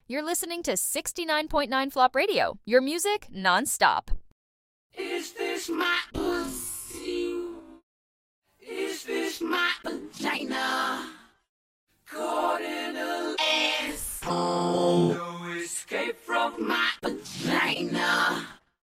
You're listening to 69.9 Flop Radio, your music nonstop. Is this my pussy? Is this my vagina? Caught in a asshole. No escape from my